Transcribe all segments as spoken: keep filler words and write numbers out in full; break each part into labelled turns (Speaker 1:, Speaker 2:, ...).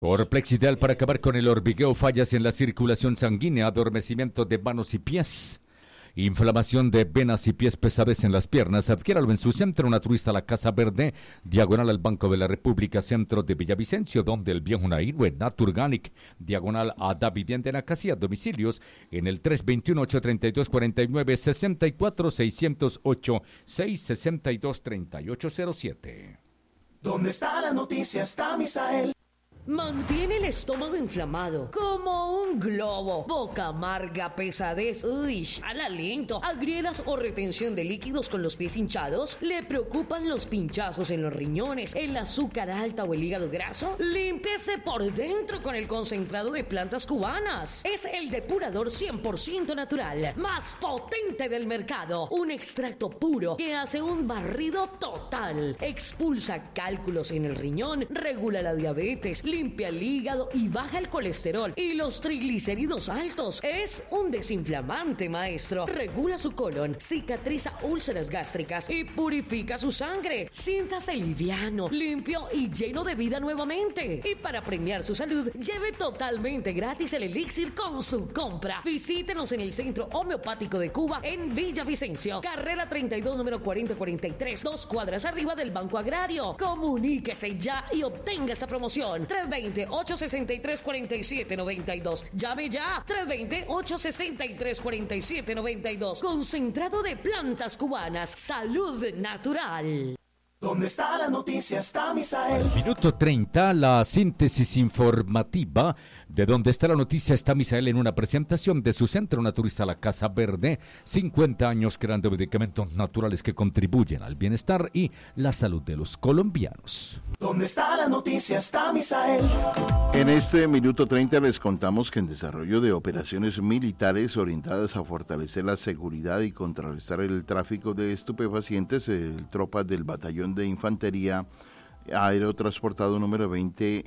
Speaker 1: Orplexidal para acabar con el hormigueo, fallas en la circulación sanguínea, adormecimiento de manos y pies, inflamación de venas y pies, pesadez en las piernas. Adquiéralo en su centro naturista La Casa Verde, diagonal al Banco de la República, centro de Villavicencio, donde el viejo Nairwe, Naturganic, diagonal a Da Vivienda en Acasía, domicilios en el tres dos uno, ocho tres dos, cuatro nueve seis cuatro, seis cero ocho, seis seis dos, tres ocho cero siete.
Speaker 2: ¿Dónde está la noticia? Está Misael.
Speaker 3: Mantiene el estómago inflamado, como un globo, boca amarga, pesadez, uy, al aliento, agrieras o retención de líquidos con los pies hinchados. ¿Le preocupan los pinchazos en los riñones, el azúcar alta o el hígado graso? Límpiese por dentro con el concentrado de plantas cubanas. Es el depurador cien por ciento natural, más potente del mercado. Un extracto puro que hace un barrido total. Expulsa cálculos en el riñón, regula la diabetes, limpia el hígado y baja el colesterol y los triglicéridos altos. Es un desinflamante, maestro. Regula su colon, cicatriza úlceras gástricas y purifica su sangre. Siéntase liviano, limpio y lleno de vida nuevamente. Y para premiar su salud, lleve totalmente gratis el elixir con su compra. Visítenos en el Centro Homeopático de Cuba en Villavicencio, carrera treinta y dos, número cuarenta cuarenta y tres, dos cuadras arriba del Banco Agrario. Comuníquese ya y obtenga esta promoción. tres dos cero, ocho seis tres, cuatro siete nueve dos. Llame ya. tres dos cero, ocho seis tres, cuatro siete nueve dos. Concentrado de plantas cubanas. Salud natural.
Speaker 2: ¿Dónde está la noticia? Está Misael.
Speaker 1: Minuto treinta, la síntesis informativa de Dónde está la noticia. Está Misael en una presentación de su centro naturista La Casa Verde. cincuenta años creando medicamentos naturales que contribuyen al bienestar y la salud de los colombianos.
Speaker 2: ¿Dónde está la noticia? Está Misael.
Speaker 4: En este minuto treinta les contamos que en desarrollo de operaciones militares orientadas a fortalecer la seguridad y contrarrestar el tráfico de estupefacientes, el tropas del batallón de infantería aerotransportado número veinte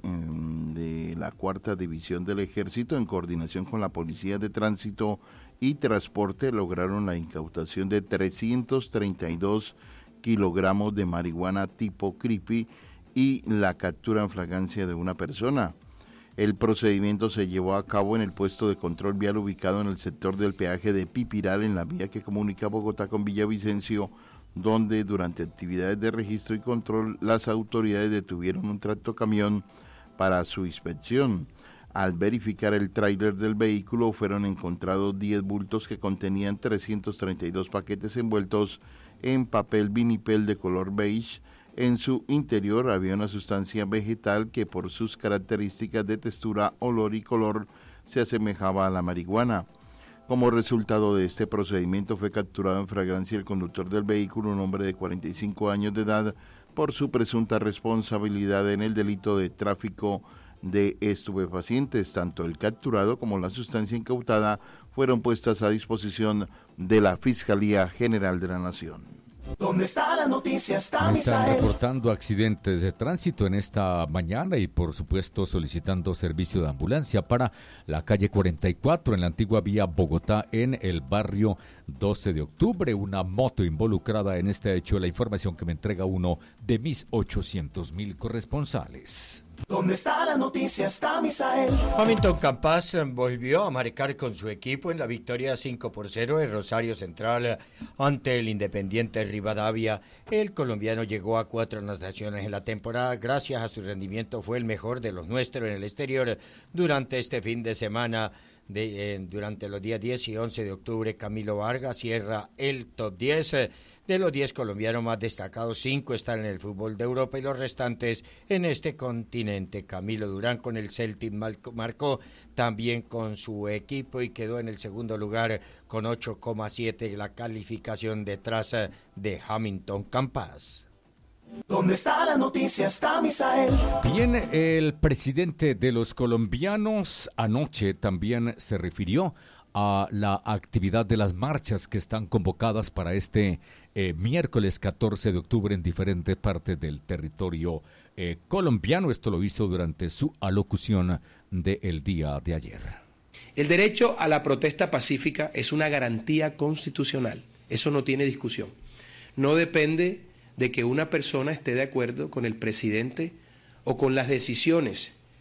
Speaker 4: de la cuarta división del ejército, en coordinación con la policía de tránsito y transporte, lograron la incautación de trescientos treinta y dos kilogramos de marihuana tipo creepy y la captura en flagrancia de una persona. El procedimiento se llevó a cabo en el puesto de control vial ubicado en el sector del peaje de Pipiral, en la vía que comunica Bogotá con Villavicencio, donde durante actividades de registro y control las autoridades detuvieron un tractocamión para su inspección. Al verificar el tráiler del vehículo fueron encontrados diez bultos que contenían trescientos treinta y dos paquetes envueltos en papel vinipel de color beige. En su interior había una sustancia vegetal que por sus características de textura, olor y color se asemejaba a la marihuana. Como resultado de este procedimiento fue capturado en flagrancia el conductor del vehículo, un hombre de cuarenta y cinco años de edad, por su presunta responsabilidad en el delito de tráfico de estupefacientes. Tanto el capturado como la sustancia incautada fueron puestas a disposición de la Fiscalía General de la Nación.
Speaker 2: ¿Dónde está la noticia? Está
Speaker 1: Están
Speaker 2: Misael.
Speaker 1: reportando accidentes de tránsito en esta mañana y por supuesto solicitando servicio de ambulancia para la calle cuarenta y cuatro en la antigua vía Bogotá, en el barrio doce de octubre. Una moto involucrada en este hecho, la información que me entrega uno de mis ochocientos mil corresponsales.
Speaker 2: ¿Dónde está la noticia? Está Misael.
Speaker 5: Hamilton Campas volvió a marcar con su equipo en la victoria cinco por cero de Rosario Central ante el Independiente Rivadavia. El colombiano llegó a cuatro anotaciones en la temporada. Gracias a su rendimiento fue el mejor de los nuestros en el exterior durante este fin de semana. De, eh, durante los días diez y once de octubre, Camilo Vargas cierra el top diez. Eh, de los diez colombianos más destacados, cinco están en el fútbol de Europa y los restantes en este continente. Camilo Durán con el Celtic marcó también con su equipo y quedó en el segundo lugar con ocho coma siete la calificación, detrás de Hamilton Campas.
Speaker 2: ¿Dónde está la noticia? Está Misael.
Speaker 1: Bien, el presidente de los colombianos anoche también se refirió a la actividad de las marchas que están convocadas para este eh, miércoles catorce de octubre en diferentes partes del territorio eh, colombiano. Esto lo hizo durante su alocución del día de ayer.
Speaker 6: El derecho a la protesta pacífica es una garantía constitucional. Eso no tiene discusión. No depende de que una persona esté de acuerdo con el presidente o con las decisiones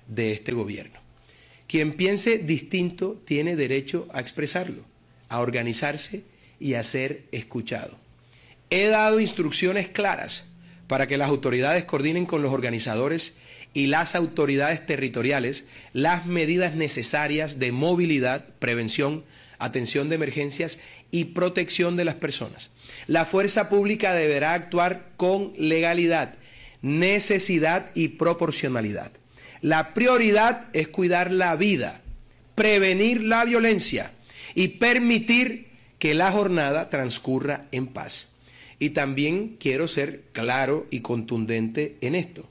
Speaker 6: de este gobierno. Quien piense distinto tiene derecho a expresarlo, a organizarse y a ser escuchado. He dado instrucciones claras para que las autoridades coordinen con los organizadores y las autoridades territoriales las medidas necesarias de movilidad, prevención, atención de emergencias y protección de las personas. La fuerza pública deberá actuar con legalidad, necesidad y proporcionalidad. La prioridad es cuidar la vida, prevenir la violencia y permitir que la jornada transcurra en paz. Y también quiero ser claro y contundente en esto.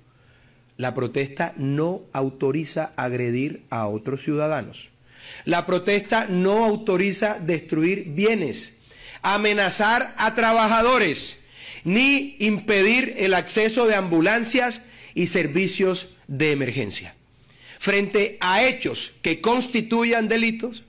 Speaker 6: La protesta no autoriza agredir a otros ciudadanos. La protesta no autoriza destruir bienes, amenazar a trabajadores, ni impedir el acceso de ambulancias y servicios de emergencia. Frente a hechos que constituyan delitos,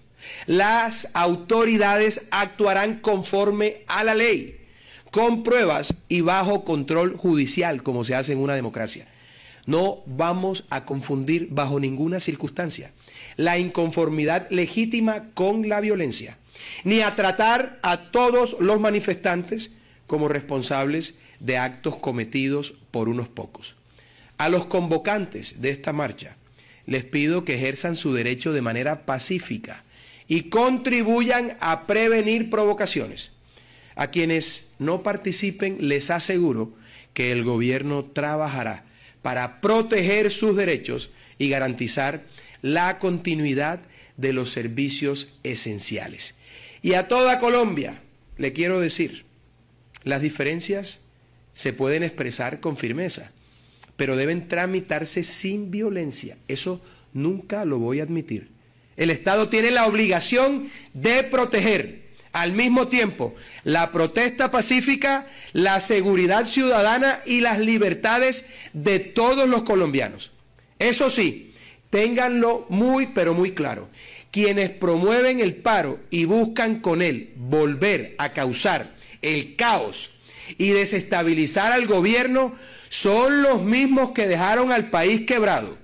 Speaker 6: las autoridades actuarán conforme a la ley, con pruebas y bajo control judicial, como se hace en una democracia. No vamos a confundir bajo ninguna circunstancia la inconformidad legítima con la violencia, ni a tratar a todos los manifestantes como responsables de actos cometidos por unos pocos. A los convocantes de esta marcha les pido que ejerzan su derecho de manera pacífica y contribuyan a prevenir provocaciones. A quienes no participen les aseguro que el gobierno trabajará para proteger sus derechos y garantizar la continuidad de los servicios esenciales. Y a toda Colombia le quiero decir, las diferencias se pueden expresar con firmeza, pero deben tramitarse sin violencia. Eso nunca lo voy a admitir. El Estado tiene la obligación de proteger al mismo tiempo la protesta pacífica, la seguridad ciudadana y las libertades de todos los colombianos. Eso sí, ténganlo muy pero muy claro. Quienes promueven el paro y buscan con él volver a causar el caos y desestabilizar al gobierno son los mismos que dejaron al país quebrado,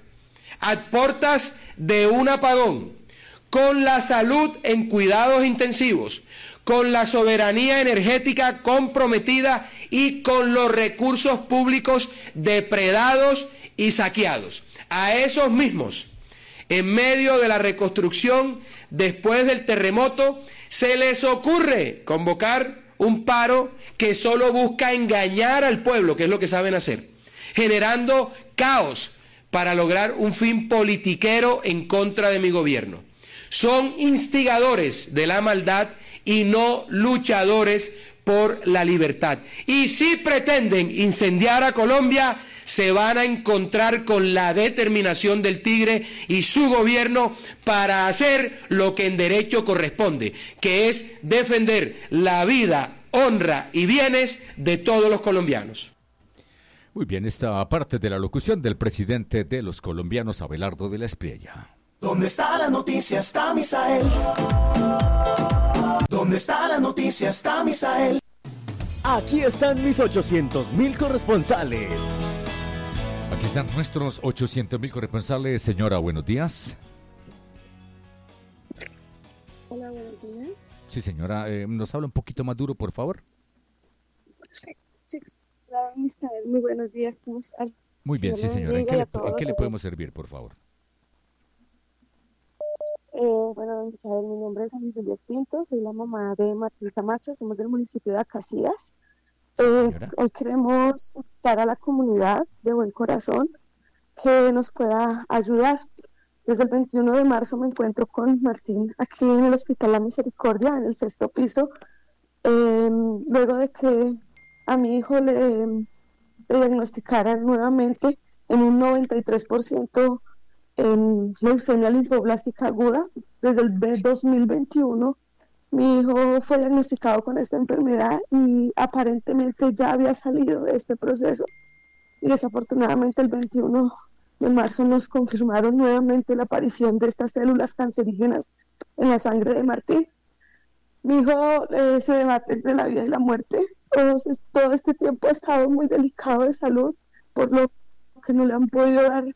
Speaker 6: a puertas de un apagón, con la salud en cuidados intensivos, con la soberanía energética comprometida y con los recursos públicos depredados y saqueados. A esos mismos, en medio de la reconstrucción después del terremoto, se les ocurre convocar un paro que solo busca engañar al pueblo, que es lo que saben hacer, generando caos para lograr un fin politiquero en contra de mi gobierno. Son instigadores de la maldad y no luchadores por la libertad. Y si pretenden incendiar a Colombia, se van a encontrar con la determinación del Tigre y su gobierno para hacer lo que en derecho corresponde, que es defender la vida, honra y bienes de todos los colombianos.
Speaker 1: Muy bien, esta parte de la locución del presidente de los colombianos, Abelardo de la Espriella.
Speaker 2: ¿Dónde está la noticia? Está Misael. ¿Dónde está la noticia? Está Misael.
Speaker 7: Aquí están mis ochocientos mil corresponsales.
Speaker 1: Aquí están nuestros ochocientos mil corresponsales. Señora, buenos días.
Speaker 8: Hola, buenos días.
Speaker 1: Sí, señora, eh, ¿nos habla un poquito más duro, por favor?
Speaker 8: Sí, sí. Hola, Misael, muy buenos días. ¿Cómo estás?
Speaker 1: Muy bien, sí, señora. ¿En qué le, ¿en qué le podemos servir, por favor?
Speaker 8: Eh, bueno, Misael, mi nombre es Ana Julia Pinto, soy la mamá de Martín Camacho, somos del municipio de Acacías. Eh, hoy queremos invitar a la comunidad de buen corazón que nos pueda ayudar. Desde el veintiuno de marzo me encuentro con Martín aquí en el Hospital La Misericordia, en el sexto piso, eh, luego de que a mi hijo le, le diagnosticaran nuevamente en un noventa y tres por ciento en leucemia linfoblástica aguda. Desde el dos mil veintiuno mi hijo fue diagnosticado con esta enfermedad y aparentemente ya había salido de este proceso, y desafortunadamente el veintiuno de marzo nos confirmaron nuevamente la aparición de estas células cancerígenas en la sangre de Martín. Mi hijo eh, se debate entre la vida y la muerte. Entonces, todo este tiempo ha estado muy delicado de salud, por lo que no le han podido dar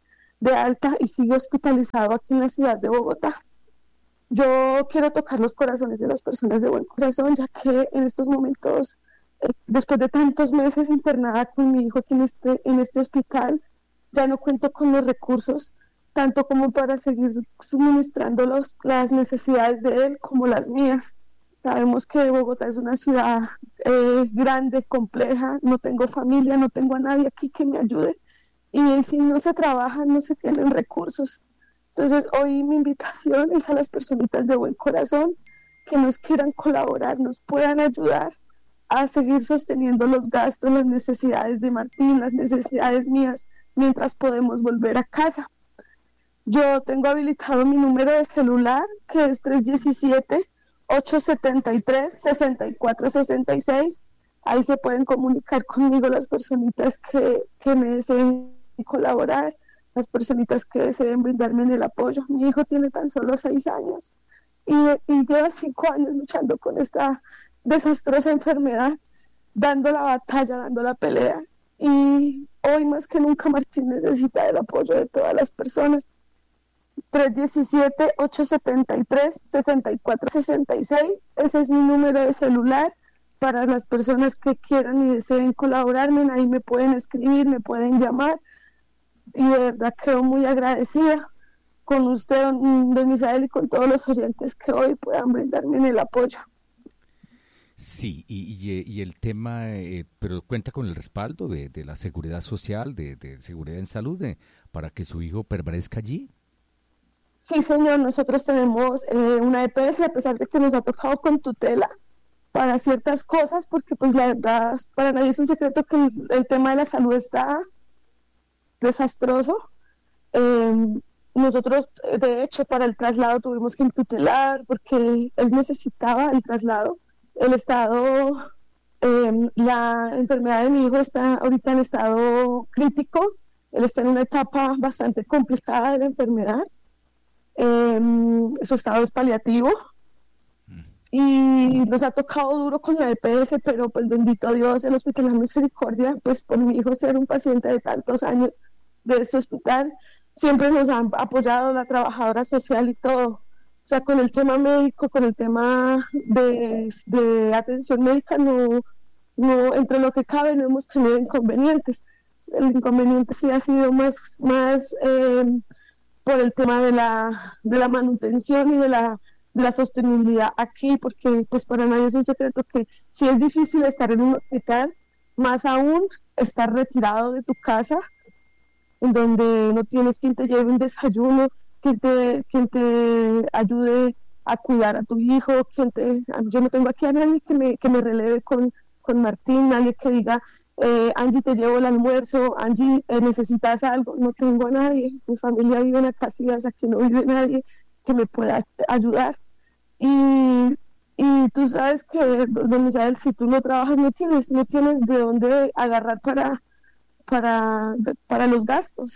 Speaker 8: de alta y sigue hospitalizado aquí en la ciudad de Bogotá. Yo quiero tocar los corazones de las personas de buen corazón, ya que en estos momentos, eh, después de tantos meses internada con mi hijo aquí en este, en este hospital, ya no cuento con los recursos, tanto como para seguir suministrando los, las necesidades de él como las mías. Sabemos que Bogotá es una ciudad eh, grande, compleja, no tengo familia, no tengo a nadie aquí que me ayude, y si no se trabaja, no se tienen recursos. Entonces, hoy mi invitación es a las personitas de buen corazón que nos quieran colaborar, nos puedan ayudar a seguir sosteniendo los gastos, las necesidades de Martín, las necesidades mías, mientras podemos volver a casa. Yo tengo habilitado mi número de celular, que es tres uno siete, ocho siete tres, seis cuatro seis seis. Ahí se pueden comunicar conmigo las personitas que, que me deseen colaborar, las personitas que deseen brindarme en el apoyo. Mi hijo tiene tan solo seis años y, y lleva cinco años luchando con esta desastrosa enfermedad, dando la batalla, dando la pelea. Y hoy más que nunca Martín necesita el apoyo de todas las personas. tres uno siete, ocho siete tres, seis cuatro seis seis, ese es mi número de celular para las personas que quieran y deseen colaborarme. Ahí me pueden escribir, me pueden llamar, y de verdad quedo muy agradecida con usted, don Misael, y con todos los oyentes que hoy puedan brindarme en el apoyo.
Speaker 1: Sí, y, y, y el tema, eh, pero cuenta con el respaldo de, de la seguridad social, de, de seguridad en salud, de, para que su hijo permanezca allí.
Speaker 8: Sí, señor, nosotros tenemos eh, una E P S, a pesar de que nos ha tocado con tutela para ciertas cosas, porque pues la verdad, para nadie es un secreto que el, el tema de la salud está desastroso. Eh, nosotros, de hecho, para el traslado tuvimos que tutelar, porque él necesitaba el traslado. El estado, eh, la enfermedad de mi hijo está ahorita en estado crítico, él está en una etapa bastante complicada de la enfermedad. Eh, su estado es paliativo y nos ha tocado duro con la E P S, pero pues bendito Dios, el Hospital La Misericordia, pues por mi hijo ser un paciente de tantos años de este hospital, siempre nos han apoyado la trabajadora social y todo. O sea, con el tema médico, con el tema de, de atención médica, no, no, entre lo que cabe no hemos tenido inconvenientes. El inconveniente sí ha sido más, más eh, por el tema de la, de la manutención y de la, de la sostenibilidad aquí, porque pues para nadie es un secreto que si es difícil estar en un hospital, más aún estar retirado de tu casa, en donde no tienes quien te lleve un desayuno, quien te, quien te ayude a cuidar a tu hijo, quien te, yo no tengo aquí a nadie que me, que me releve con, con Martín, nadie que diga, eh, Angie, te llevo el almuerzo, Angie, eh, necesitas algo, no tengo a nadie, mi familia vive en Casillas, aquí no vive nadie que me pueda ayudar. Y, y tú sabes que, don Misael, si tú no trabajas, no tienes, no tienes de dónde agarrar para, para, para los gastos.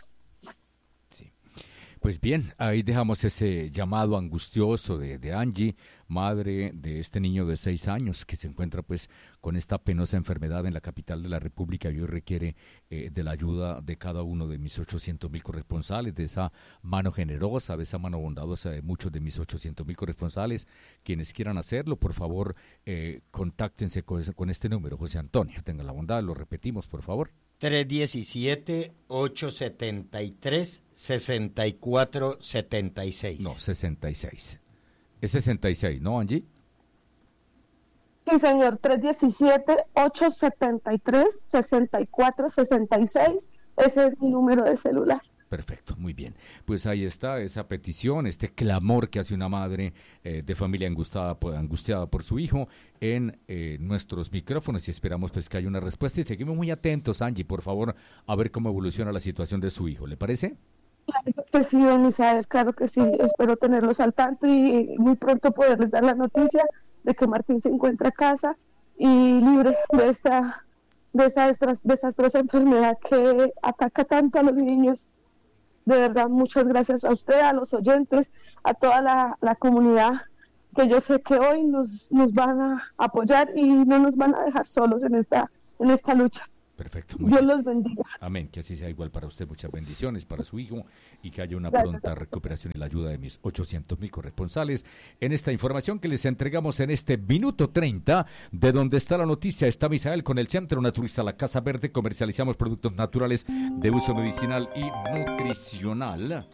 Speaker 1: Pues bien, ahí dejamos ese llamado angustioso de, de Angie, madre de este niño de seis años que se encuentra pues con esta penosa enfermedad en la capital de la República y hoy requiere eh, de la ayuda de cada uno de mis ochocientos mil corresponsales, de esa mano generosa, de esa mano bondadosa de muchos de mis ochocientos mil corresponsales. Quienes quieran hacerlo, por favor, eh, contáctense con, con este número, José Antonio. Tengan la bondad, lo repetimos, por favor.
Speaker 5: tres uno siete, ocho siete tres, seis cuatro siete seis.
Speaker 1: No, sesenta y seis. Es sesenta y seis, ¿no, Angie?
Speaker 8: Sí, señor, tres uno siete, ocho siete tres, seis cuatro seis seis. Ese es mi número de celular.
Speaker 1: Perfecto, muy bien. Pues ahí está esa petición, este clamor que hace una madre eh, de familia angustiada por, angustiada por su hijo en eh, nuestros micrófonos y esperamos pues que haya una respuesta y seguimos muy atentos, Angie, por favor, a ver cómo evoluciona la situación de su hijo. ¿Le parece?
Speaker 8: Claro que sí, don Misael, claro que sí. Espero tenerlos al tanto y muy pronto poderles dar la noticia de que Martín se encuentra a casa y libre de esta, de esta desastrosa enfermedad que ataca tanto a los niños. De verdad, muchas gracias a usted, a los oyentes, a toda la, la comunidad, que yo sé que hoy nos, nos van a apoyar y no nos van a dejar solos en esta, en esta lucha.
Speaker 1: Perfecto.
Speaker 8: Dios
Speaker 1: bien.
Speaker 8: los bendiga.
Speaker 1: Amén. Que así sea igual para usted. Muchas bendiciones para su hijo y que haya una
Speaker 8: Gracias.
Speaker 1: pronta recuperación y la ayuda de mis ochocientos mil corresponsales en esta información que les entregamos en este minuto treinta de donde está la noticia. Está Misael con el Centro Naturista La Casa Verde. Comercializamos productos naturales de uso medicinal y nutricional.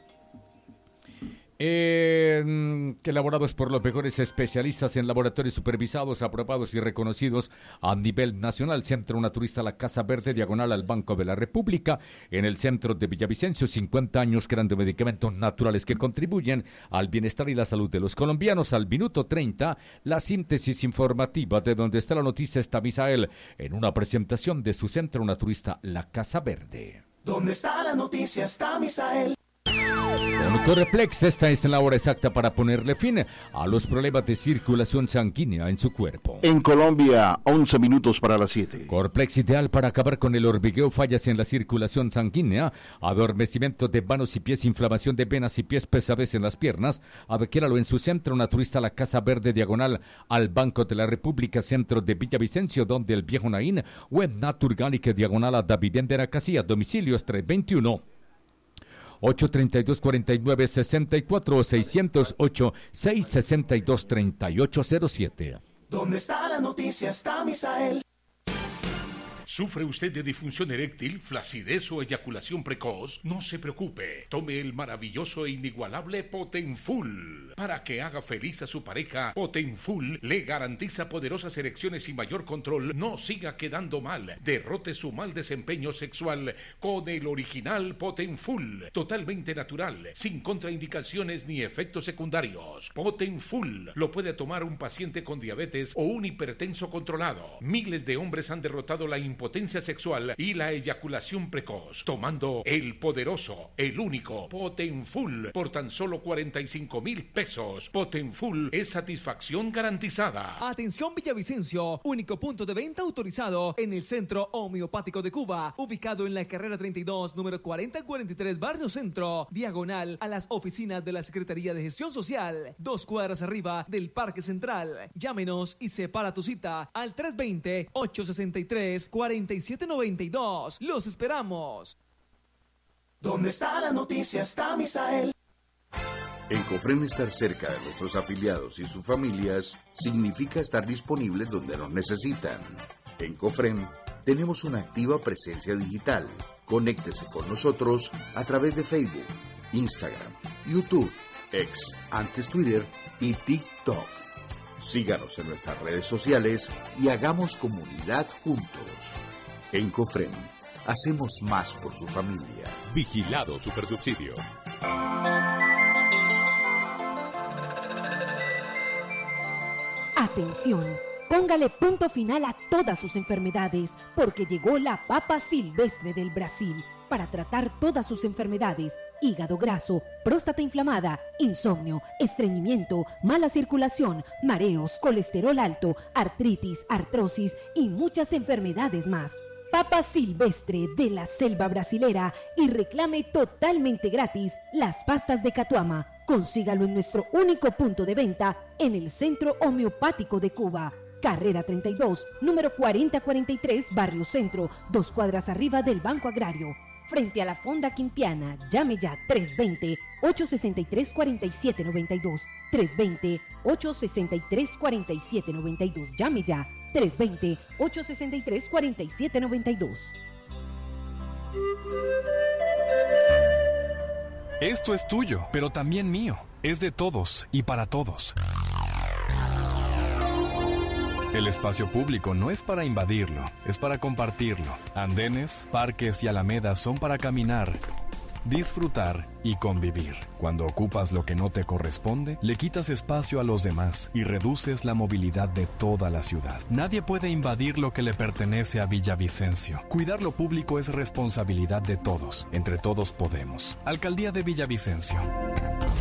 Speaker 1: Eh, elaborados por los mejores especialistas en laboratorios supervisados, aprobados y reconocidos a nivel nacional. Centro Naturista La Casa Verde, diagonal al Banco de la República, en el centro de Villavicencio. cincuenta años creando medicamentos naturales que contribuyen al bienestar y la salud de los colombianos. Al minuto treinta, la síntesis informativa de donde está la noticia. Está Misael en una presentación de su Centro Naturista La Casa Verde.
Speaker 2: ¿Dónde está la noticia? Está Misael.
Speaker 1: Con Correplex, esta es la hora exacta para ponerle fin a los problemas de circulación sanguínea en su cuerpo.
Speaker 4: En Colombia, once minutos para las siete.
Speaker 1: Corplex, ideal para acabar con el hormigueo, fallas en la circulación sanguínea, adormecimiento de manos y pies, inflamación de venas y pies, pesadez en las piernas. Adquiéralo en su Centro Naturista La Casa Verde, diagonal al Banco de la República, centro de Villavicencio, donde el Viejo Naín, Web Naturgánica, diagonal a Da Vivienda en Casilla, domicilios tres veintiuno. ocho treinta y dos, cuarenta y nueve, sesenta y cuatro, seiscientos ocho, seiscientos sesenta y dos, treinta y ocho cero siete.
Speaker 2: ¿Dónde está la noticia? Está Misael.
Speaker 9: ¿Sufre usted de disfunción eréctil, flacidez o eyaculación precoz? No se preocupe. Tome el maravilloso e inigualable Potenfull. Para que haga feliz a su pareja, Potenfull le garantiza poderosas erecciones y mayor control. No siga quedando mal. Derrote su mal desempeño sexual con el original Potenfull. Totalmente natural, sin contraindicaciones ni efectos secundarios. Potenfull lo puede tomar un paciente con diabetes o un hipertenso controlado. Miles de hombres han derrotado la impotencia potencia sexual y la eyaculación precoz, tomando el poderoso, el único Potenfull por tan solo cuarenta y cinco mil pesos. Potenfull es satisfacción garantizada.
Speaker 10: Atención Villavicencio, único punto de venta autorizado en el Centro Homeopático de Cuba, ubicado en la carrera treinta y dos, número cuarenta cuarenta y tres, Barrio Centro, diagonal a las oficinas de la Secretaría de Gestión Social, dos cuadras arriba del Parque Central. Llámenos y separa tu cita al tres veinte, ocho sesenta y tres, cuarenta y siete noventa y dos. Los esperamos.
Speaker 2: ¿Dónde está la noticia? Está Misael.
Speaker 11: En Cofrem, estar cerca de nuestros afiliados y sus familias significa estar disponibles donde nos necesitan. En Cofrem tenemos una activa presencia digital. Conéctese con nosotros a través de Facebook, Instagram, YouTube, X, antes Twitter y TikTok. Síganos en nuestras redes sociales y hagamos comunidad juntos. En Cofrem, hacemos más por su familia.
Speaker 12: Vigilado Supersubsidio.
Speaker 13: Atención, póngale punto final a todas sus enfermedades, porque llegó la papa silvestre del Brasil para tratar todas sus enfermedades: hígado graso, próstata inflamada, insomnio, estreñimiento, mala circulación, mareos, colesterol alto, artritis, artrosis y muchas enfermedades más. Papa silvestre de la selva brasilera y reclame totalmente gratis las pastas de Catuama. Consígalo en nuestro único punto de venta en el Centro Homeopático de Cuba. Carrera treinta y dos, número cuarenta cuarenta y tres, Barrio Centro, dos cuadras arriba del Banco Agrario. Frente a la Fonda Quimpiana, llame ya tres veinte, ocho sesenta y tres, cuarenta y siete noventa y dos. tres veinte, ocho sesenta y tres, cuarenta y siete noventa y dos. Llame ya tres veinte, ocho sesenta y tres, cuarenta y siete noventa y dos.
Speaker 14: Esto es tuyo, pero también mío. Es de todos y para todos. El espacio público no es para invadirlo, es para compartirlo. Andenes, parques y alamedas son para caminar, disfrutar y convivir. Cuando ocupas lo que no te corresponde, le quitas espacio a los demás y reduces la movilidad de toda la ciudad. Nadie puede invadir lo que le pertenece a Villavicencio. Cuidar lo público es responsabilidad de todos. Entre todos podemos. Alcaldía de Villavicencio.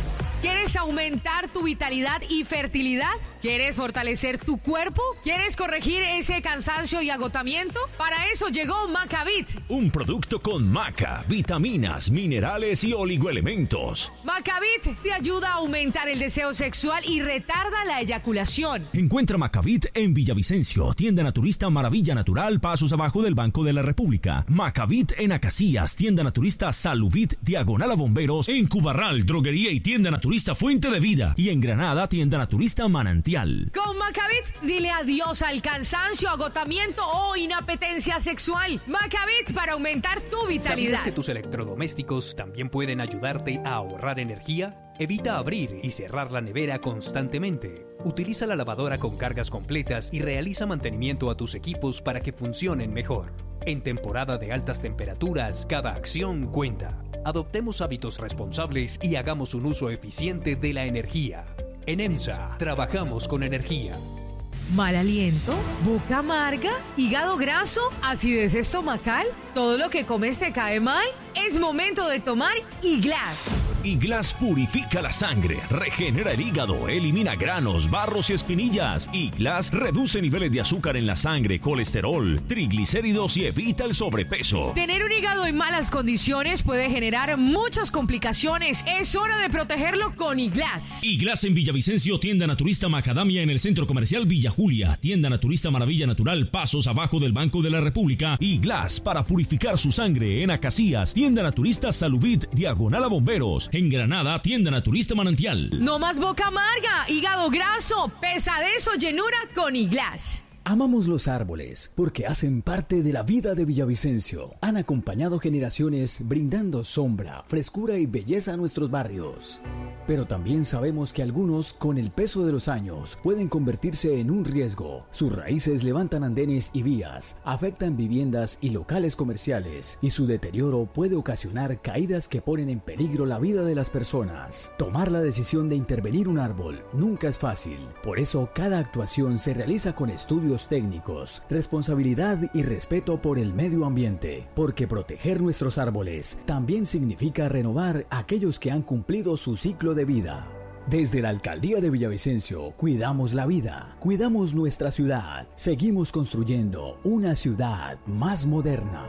Speaker 15: ¿Quieres aumentar tu vitalidad y fertilidad? ¿Quieres fortalecer tu cuerpo? ¿Quieres corregir ese cansancio y agotamiento? Para eso llegó Macavit.
Speaker 16: Un producto con maca, vitaminas, minerales y oligoelementos.
Speaker 15: Macavit te ayuda a aumentar el deseo sexual y retarda la eyaculación.
Speaker 16: Encuentra Macavit en Villavicencio, tienda naturista Maravilla Natural, pasos abajo del Banco de la República. Macavit en Acacías, tienda naturista Saluvit, diagonal a Bomberos. En Cubarral, droguería y tienda naturista Fuente de Vida. Y en Granada, tienda naturista Manantial.
Speaker 15: Con Macavit, dile adiós al cansancio, agotamiento o inapetencia sexual. Macavit para aumentar tu vitalidad.
Speaker 17: ¿Sabías que tus electrodomésticos también pueden ayudarte a ahorrar energía? Evita abrir y cerrar la nevera constantemente. Utiliza la lavadora con cargas completas y realiza mantenimiento a tus equipos para que funcionen mejor. En temporada de altas temperaturas, cada acción cuenta. Adoptemos hábitos responsables y hagamos un uso eficiente de la energía. En EMSA, trabajamos con energía.
Speaker 15: ¿Mal aliento? ¿Boca amarga? ¿Hígado graso? ¿Acidez estomacal? ¿Todo lo que comes te cae mal? Es momento de tomar Iglas.
Speaker 16: Iglas purifica la sangre, regenera el hígado, elimina granos, barros y espinillas. Iglas reduce niveles de azúcar en la sangre, colesterol, triglicéridos y evita el sobrepeso.
Speaker 15: Tener un hígado en malas condiciones puede generar muchas complicaciones. Es hora de protegerlo con Iglas.
Speaker 16: Iglas en Villavicencio, tienda naturista Macadamia en el Centro Comercial Villa Julia, tienda naturista Maravilla Natural, pasos abajo del Banco de la República. Iglas para purificar su sangre en Acacías, tienda naturista Saluvit, diagonal a Bomberos. En Granada, tienda naturista Manantial.
Speaker 15: No más boca amarga, hígado graso, pesadez o llenura con Iglas.
Speaker 18: Amamos los árboles porque hacen parte de la vida de Villavicencio. Han acompañado generaciones brindando sombra, frescura y belleza a nuestros barrios. Pero también sabemos que algunos, con el peso de los años, pueden convertirse en un riesgo. Sus raíces levantan andenes y vías, afectan viviendas y locales comerciales, y su deterioro puede ocasionar caídas que ponen en peligro la vida de las personas. Tomar la decisión de intervenir un árbol nunca es fácil. Por eso, cada actuación se realiza con estudios técnicos, responsabilidad y respeto por el medio ambiente, porque proteger nuestros árboles también significa renovar aquellos que han cumplido su ciclo de vida. Desde la Alcaldía de Villavicencio, cuidamos la vida, cuidamos nuestra ciudad, seguimos construyendo una ciudad más moderna.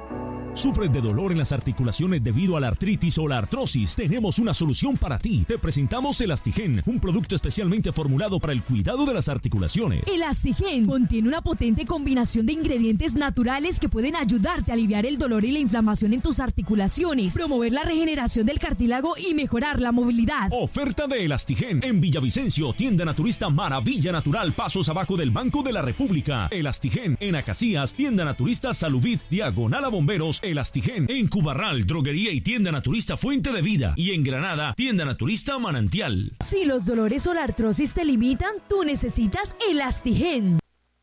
Speaker 16: ¿Sufres de dolor en las articulaciones debido a la artritis o la artrosis? Tenemos una solución para ti. Te presentamos Elastigen, un producto especialmente formulado para el cuidado de las articulaciones.
Speaker 19: Elastigen contiene una potente combinación de ingredientes naturales que pueden ayudarte a aliviar el dolor y la inflamación en tus articulaciones, promover la regeneración del cartílago y mejorar la movilidad.
Speaker 16: Oferta de Elastigen en Villavicencio, tienda naturista Maravilla Natural, pasos abajo del Banco de la República. Elastigen en Acacías, tienda naturista Saluvit, diagonal a Bomberos. Elastigen en Cubarral, droguería y tienda naturista Fuente de Vida. Y en Granada, tienda naturista Manantial.
Speaker 19: Si los dolores o la artrosis te limitan, tú necesitas Elastigen.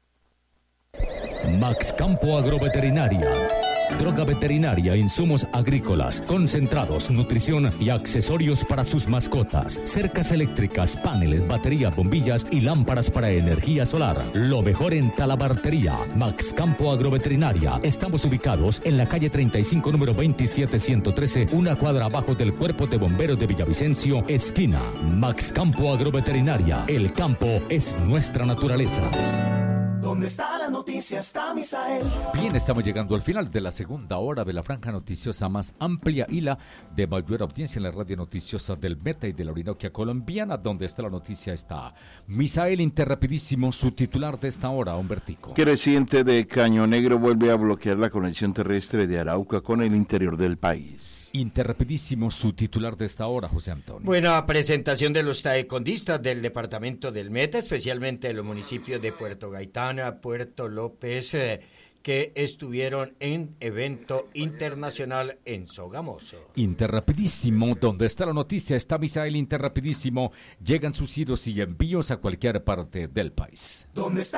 Speaker 1: Max Campo Agroveterinaria. Droga veterinaria, insumos agrícolas, concentrados, nutrición y accesorios para sus mascotas. Cercas eléctricas, paneles, batería, bombillas y lámparas para energía solar. Lo mejor en talabartería. Max Campo Agroveterinaria. Estamos ubicados en la calle treinta y cinco, número veintisiete ciento trece, una cuadra abajo del Cuerpo de Bomberos de Villavicencio, esquina. Max Campo Agroveterinaria. El campo es nuestra naturaleza.
Speaker 2: ¿Dónde está la noticia? Está Misael.
Speaker 1: Bien, estamos llegando al final de la segunda hora de la franja noticiosa más amplia y la de mayor audiencia en la radio noticiosa del Meta y de la Orinoquia colombiana. Donde está la noticia está Misael Interrapidísimo, su titular de esta hora, Humbertico.
Speaker 4: Creciente de Caño Negro vuelve a bloquear la conexión terrestre de Arauca con el interior del país.
Speaker 1: Interrapidísimo, su titular de esta hora, José Antonio.
Speaker 5: Buena presentación de los taekwondistas del departamento del Meta, especialmente de los municipios de Puerto Gaitana, Puerto López, eh, que estuvieron en evento internacional en Sogamoso.
Speaker 1: Interrapidísimo, donde está la noticia, está Misael Interrapidísimo. Llegan sus giros y envíos a cualquier parte del país.
Speaker 2: ¿Dónde está?